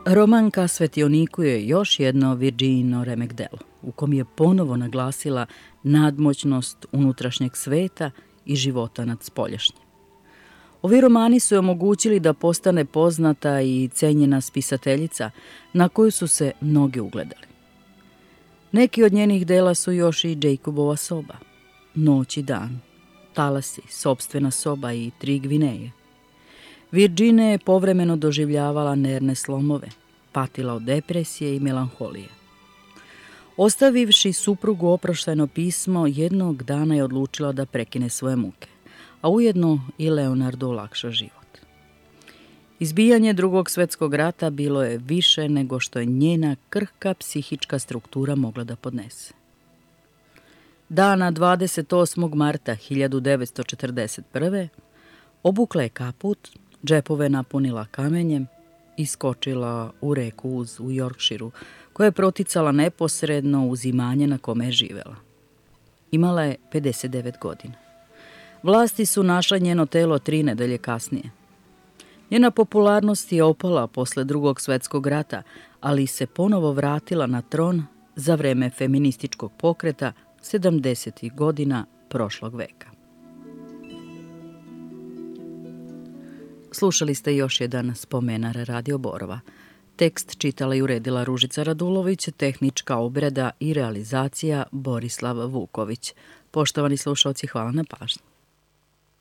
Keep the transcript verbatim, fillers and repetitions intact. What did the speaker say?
Roman Ka svetioniku je još jedno Virginino remek delo, u kom je ponovo naglasila nadmoćnost unutrašnjeg sveta i života nad spoljašnjim. Ovi romani su je omogućili da postane poznata i cenjena spisateljica na koju su se mnogi ugledali. Neki od njenih dela su još i Jacobova soba, Noć i dan, Talasi, Sopstvena soba i Tri Gvineje. Virginia je povremeno doživljavala nervne slomove, patila od depresije i melanholije. Ostavivši suprugu oproštajno pismo, jednog dana je odlučila da prekine svoje muke, a ujedno i Leonardu olakša život. Izbijanje Drugog svetskog rata bilo je više nego što je njena krhka psihička struktura mogla da podnese. Dana dvadeset osmog marta hiljadu devetsto četrdeset prve. obukla je kaput, džepove napunila kamenjem i skočila u reku Uz u Yorkshireu, koja je proticala neposredno uz imanje na kome je živela. Imala je pedeset devet godina. Vlasti su našla njeno telo tri nedelje kasnije. Njena popularnost je opala posle Drugog svetskog rata, ali se ponovo vratila na tron za vreme feminističkog pokreta sedamdesetih godina prošlog veka. Slušali ste još jedan Spomenar Radio Borova. Tekst čitala i uredila Ružica Radulović, tehnička obrada i realizacija Borislav Vuković. Poštovani slušalci, hvala na pažnji.